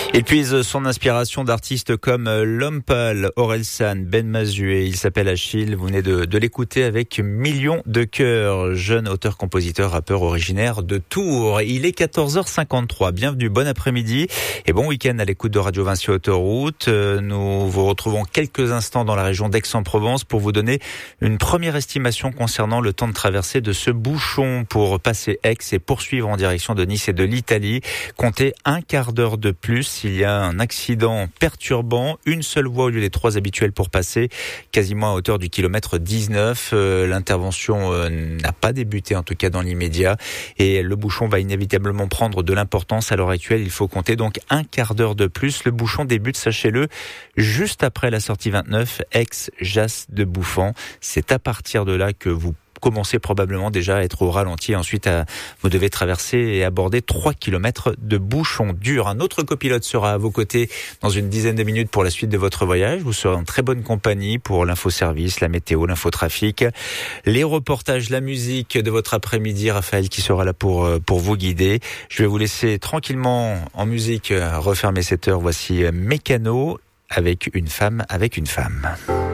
Il puise son inspiration d'artistes comme L'Homme Pâle, Orelsan, Ben Mazué. Il s'appelle Achille. Vous venez de l'écouter avec Millions de cœurs. Jeune auteur, compositeur, rappeur originaire de Tours. Il est 14h53. Bienvenue, bon après-midi et bon week-end à l'écoute de Radio Vinci Autoroute. Nous vous retrouvons quelques instants dans la région d'Aix-en-Provence pour vous donner une première estimation concernant le temps de traversée de ce bouchon pour passer Aix et poursuivre en direction de Nice et de l'Italie. Comptez un quart d'heure de plus. Il y a un accident perturbant, une seule voie au lieu des trois habituelles pour passer, quasiment à hauteur du kilomètre 19. L'intervention n'a pas débuté, en tout cas dans l'immédiat, et le bouchon va inévitablement prendre de l'importance. À l'heure actuelle, il faut compter donc un quart d'heure de plus. Le bouchon débute, sachez-le, juste après la sortie 29, Aix-Jas de Bouffan. C'est à partir de là que vous commencez probablement déjà à être au ralenti. Ensuite, vous devez traverser et aborder 3 kilomètres de bouchons durs. Un autre copilote sera à vos côtés dans une dizaine de minutes pour la suite de votre voyage. Vous serez en très bonne compagnie pour l'infoservice, la météo, l'infotrafic, les reportages, la musique de votre après-midi. Raphaël qui sera là pour vous guider. Je vais vous laisser tranquillement en musique refermer cette heure. Voici Mécano avec une femme avec une femme.